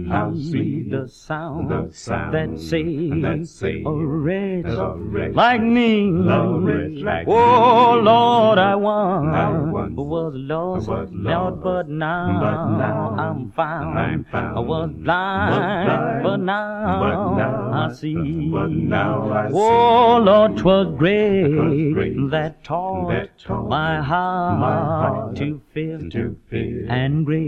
the sound that saves a wretch like me. Oh Lord, I once was lost, Lord, but now I'm found. I was blind, but now I see. Oh Lord, 'twas grace that taught my heart to fear, and grace